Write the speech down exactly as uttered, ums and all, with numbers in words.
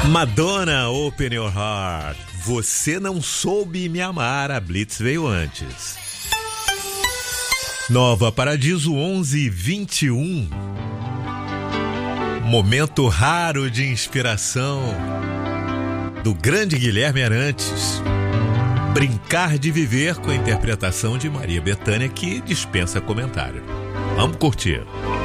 Madonna, Open Your Heart. Você não soube me amar, a Blitz veio antes. Nova Paradiso onze e vinte e um. Momento raro de inspiração do grande Guilherme Arantes. Brincar de Viver, com a interpretação de Maria Bethânia, que dispensa comentário. Vamos curtir.